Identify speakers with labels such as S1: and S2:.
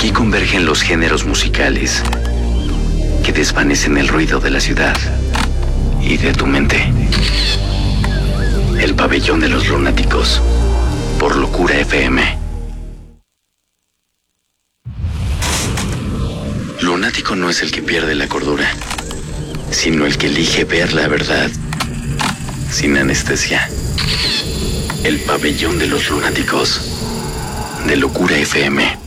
S1: Aquí convergen los géneros musicales que desvanecen el ruido de la ciudad y de tu mente. El pabellón de los lunáticos, por Locura FM. Lunático no es el que pierde la cordura, sino el que elige ver la verdad sin anestesia. El pabellón de los lunáticos, de Locura FM.